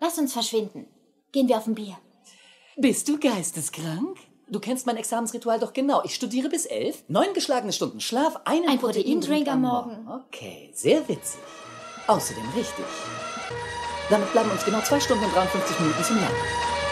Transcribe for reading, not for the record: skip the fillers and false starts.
Lass uns verschwinden. Gehen wir auf ein Bier. Bist du geisteskrank? Du kennst mein Examensritual doch genau. Ich studiere bis 11, 9 geschlagene Stunden Schlaf, einen Proteindrink am Morgen. Okay, sehr witzig. Außerdem richtig. Damit bleiben uns genau 2 Stunden und 53 Minuten zum Lernen.